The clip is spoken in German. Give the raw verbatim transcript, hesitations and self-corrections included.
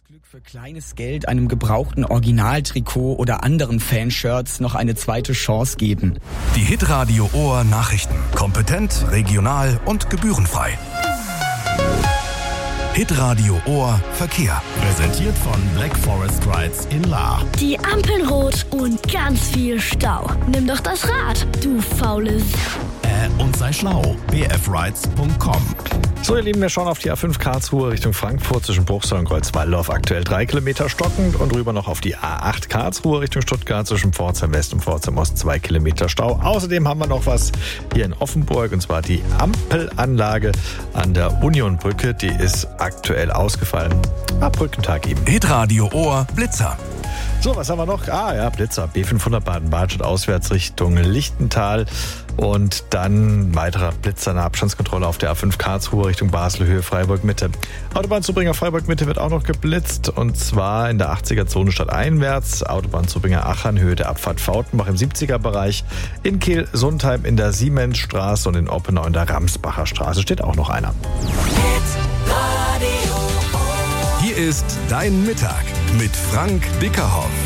Glück für kleines Geld einem gebrauchten Originaltrikot oder anderen Fanshirts noch eine zweite Chance geben. Die Hitradio Ohr Nachrichten. Kompetent, regional und gebührenfrei. Hitradio Ohr Verkehr. Präsentiert von Black Forest Rides in Lahr. Die Ampeln rot und ganz viel Stau. Nimm doch das Rad, du faule S***. Äh, und sei schlau. b f rides punkt com. So, ihr Lieben, wir schauen auf die A fünf Karlsruhe Richtung Frankfurt zwischen Bruchsal und Kreuzwaldorf. Aktuell drei Kilometer stockend und rüber noch auf die A acht Karlsruhe Richtung Stuttgart zwischen Pforzheim West und Pforzheim Ost zwei Kilometer Stau. Außerdem haben wir noch was hier in Offenburg und zwar die Ampelanlage an der Unionbrücke. Die ist aktuell ausgefallen. Ab Brückentag eben. Hitradio Ohr Blitzer. So, was haben wir noch? Ah ja, Blitzer. B fünfhundert Baden-Baden auswärts Richtung Lichtental. Und dann weiterer Blitzer, eine Abstandskontrolle auf der A fünf Karlsruhe Richtung Basel, Höhe Freiburg-Mitte. Autobahnzubringer Freiburg-Mitte wird auch noch geblitzt. Und zwar in der achtziger-Zone stadteinwärts. Autobahnzubringer Achern, Höhe der Abfahrt Fautenbach im siebziger-Bereich. In Kehl-Sundheim in der Siemensstraße und in Oppenau in der Ramsbacher Straße steht auch noch einer. Hier ist Dein Mittag mit Frank Bickerhoff.